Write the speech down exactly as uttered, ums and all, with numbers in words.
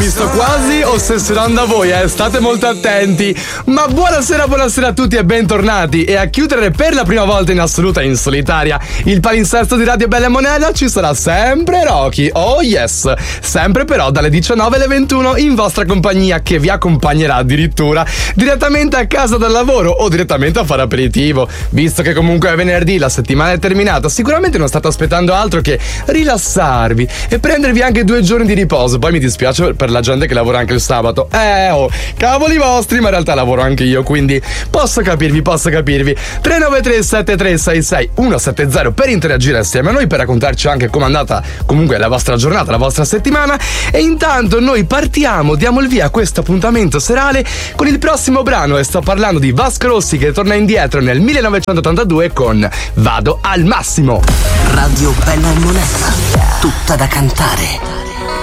sto quasi ossessionando a voi, eh, state molto attenti. Ma buonasera, buonasera a tutti e bentornati. E a chiudere per la prima volta in assoluta in solitaria il palinsesto di Radio Bella e Monella ci sarà sempre Rocky. Oh yes, sempre però dalle diciannove alle ventuno in vostra compagnia, che vi accompagnerà addirittura direttamente a casa dal lavoro o direttamente a fare aperitivo. Visto che comunque è venerdì, la settimana è terminata, sicuramente non state aspettando altro che rilassarvi e prendervi anche due giorni di riposo. Poi mi dispiace per la gente che lavora anche il sabato. Eh oh, cavoli vostri, ma in realtà lavoro anche io, quindi posso capirvi, posso capirvi. tre nove tre sette tre sei sei uno sette zero per interagire assieme a noi, per raccontarci anche com'è andata comunque la vostra giornata, la vostra settimana. E intanto noi partiamo, diamo il via a questo appuntamento serale con il prossimo brano, e sto parlando di Vasco Rossi, che torna indietro nel millenovecentottantadue con Vado al massimo. Radio Bella e Monella, tutta da cantare.